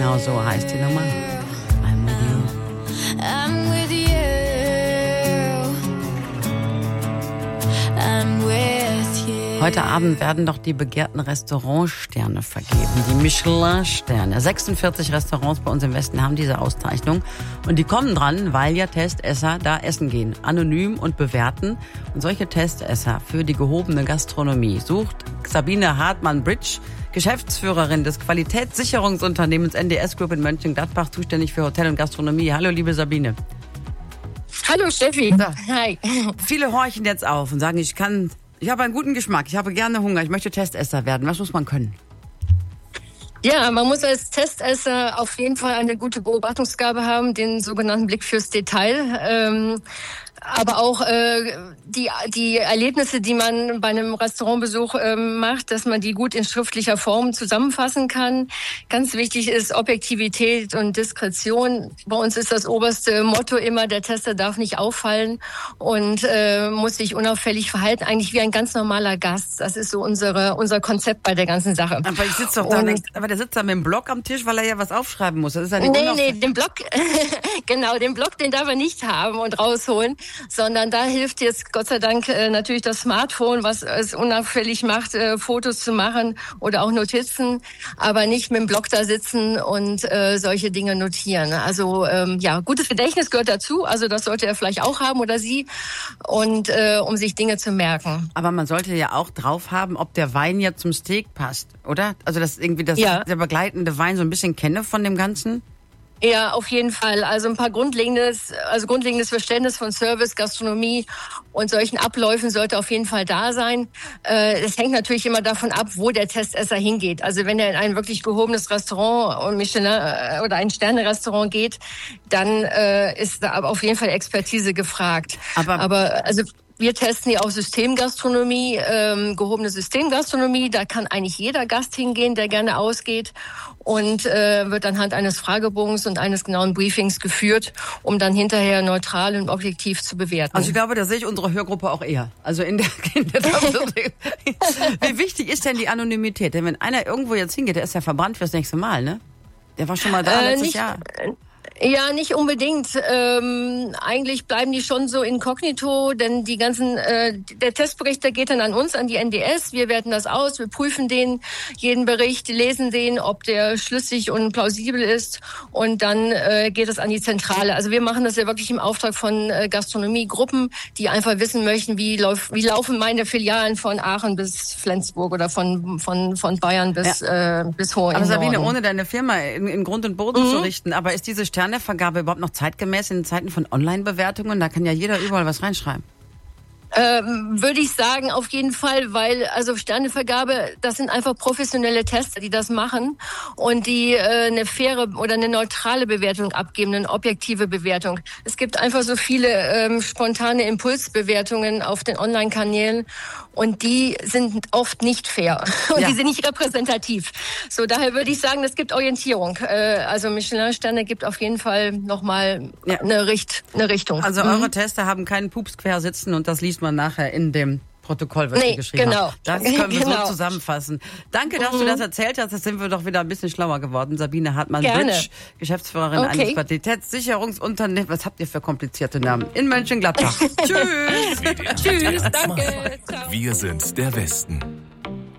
Genau so heißt die Nummer. I'm with you. I'm with you. I'm with you. Heute Abend werden doch die begehrten Restaurantsterne vergeben, die Michelin-Sterne. 46 Restaurants bei uns im Westen haben diese Auszeichnung. Und die kommen dran, weil ja Testesser da essen gehen, anonym und bewerten. Und solche Testesser für die gehobene Gastronomie sucht Sabine Hartmann-Britsch, Geschäftsführerin des Qualitätssicherungsunternehmens NDS Group in Mönchengladbach, zuständig für Hotel und Gastronomie. Hallo, liebe Sabine. Hallo Steffi. So. Hi. Viele horchen jetzt auf und sagen, ich habe einen guten Geschmack, ich habe gerne Hunger, ich möchte Testesser werden. Was muss man können? Ja, man muss als Testesser auf jeden Fall eine gute Beobachtungsgabe haben, den sogenannten Blick fürs Detail. Aber auch die Erlebnisse, die man bei einem Restaurantbesuch macht, dass man die gut in schriftlicher Form zusammenfassen kann. Ganz wichtig ist Objektivität und Diskretion. Bei uns ist das oberste Motto immer, der Tester darf nicht auffallen und muss sich unauffällig verhalten, eigentlich wie ein ganz normaler Gast. Das ist so unser Konzept bei der ganzen Sache. Aber ich sitze doch da aber der sitzt da mit dem Block am Tisch, weil er ja was aufschreiben muss. Das ist ja nicht Nee, den Block, genau, den Block, den darf er nicht haben und rausholen, sondern da hilft jetzt Gott sei Dank natürlich das Smartphone, was es unauffällig macht, Fotos zu machen oder auch Notizen, aber nicht mit dem Block da sitzen und solche Dinge notieren. Also ja, gutes Gedächtnis gehört dazu, also das sollte er vielleicht auch haben oder sie, und um sich Dinge zu merken. Aber man sollte ja auch drauf haben, ob der Wein ja zum Steak passt, oder? Also dass irgendwie der begleitende Wein so ein bisschen kenne von dem Ganzen? Ja, auf jeden Fall. Also ein paar grundlegendes Verständnis von Service, Gastronomie und solchen Abläufen sollte auf jeden Fall da sein. Es hängt natürlich immer davon ab, wo der Testesser hingeht. Also wenn er in ein wirklich gehobenes Restaurant und Michelin oder ein Sterne-Restaurant geht, dann ist da aber auf jeden Fall Expertise gefragt. Aber also wir testen ja auch Systemgastronomie, gehobene Systemgastronomie. Da kann eigentlich jeder Gast hingehen, der gerne ausgeht, und wird anhand eines Fragebogens und eines genauen Briefings geführt, um dann hinterher neutral und objektiv zu bewerten. Also ich glaube, da sehe ich unsere Hörgruppe auch eher. Also in der Wie wichtig ist denn die Anonymität? Denn wenn einer irgendwo jetzt hingeht, der ist ja verbrannt fürs nächste Mal, ne? Der war schon mal da letztes Jahr. Ja, nicht unbedingt. Eigentlich bleiben die schon so inkognito, denn die ganzen, der Testbericht, der geht dann an uns, an die NDS. Wir werten das aus, wir prüfen jeden Bericht, lesen den, ob der schlüssig und plausibel ist, und dann geht es an die Zentrale. Also wir machen das ja wirklich im Auftrag von Gastronomiegruppen, die einfach wissen möchten, wie laufen meine Filialen von Aachen bis Flensburg oder von Bayern bis hoch. Aber Sabine, ohne deine Firma in Grund und Boden zu richten, aber ist diese Sternevergabe überhaupt noch zeitgemäß in Zeiten von Online-Bewertungen? Da kann ja jeder überall was reinschreiben. Würde ich sagen, auf jeden Fall, weil also Sternevergabe, das sind einfach professionelle Tester, die das machen und die eine faire oder eine neutrale Bewertung abgeben, eine objektive Bewertung. Es gibt einfach so viele spontane Impulsbewertungen auf den Online-Kanälen und die sind oft nicht fair und die sind nicht repräsentativ. So, daher würde ich sagen, es gibt Orientierung. Also Michelin-Sterne gibt auf jeden Fall nochmal eine Richtung. Also eure Tester haben keinen Pups quer sitzen und das liest man nachher in dem Protokoll, was ihr geschrieben habt. Das können wir so zusammenfassen. Danke, dass du das erzählt hast. Jetzt sind wir doch wieder ein bisschen schlauer geworden. Sabine Hartmann-Britsch, Geschäftsführerin eines Qualitätssicherungsunternehmens. Was habt ihr für komplizierte Namen? In Mönchengladbach. Tschüss. Tschüss, danke. Wir sind der Westen.